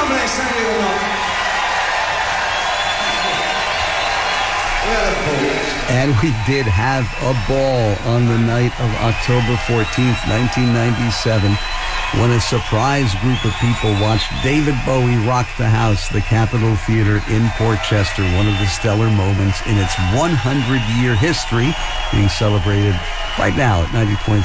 Somebody sang it or not? And we did have a ball on the night of October 14th, 1997, when a surprise group of people watched David Bowie rock the house, the Capitol Theater in Port Chester, one of the stellar moments in its 100-year history, being celebrated right now at 90.7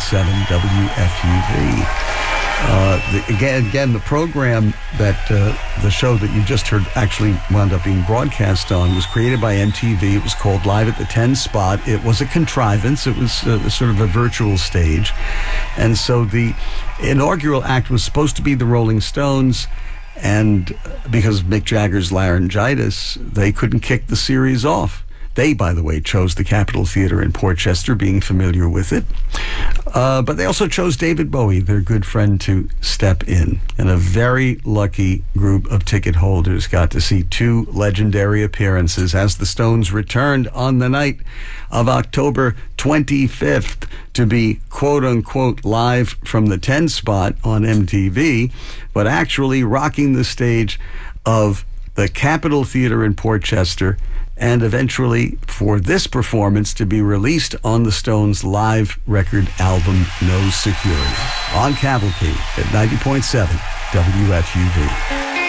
WFUV. Again, the program that the show that you just heard actually wound up being broadcast on was created by MTV. It was called Live at the 10 Spot. It was a contrivance. It was sort of a virtual stage. And so the inaugural act was supposed to be the Rolling Stones. And because of Mick Jagger's laryngitis, they couldn't kick the series off. They, by the way, chose the Capitol Theater in Port Chester, being familiar with it. But they also chose David Bowie, their good friend, to step in. And a very lucky group of ticket holders got to see two legendary appearances as the Stones returned on the night of October 25th to be, quote-unquote, live from the 10 spot on MTV, but actually rocking the stage of the Capitol Theater in Port Chester, and eventually for this performance to be released on the Stones' live record album, No Security, on Cavalcade at 90.7 WFUV.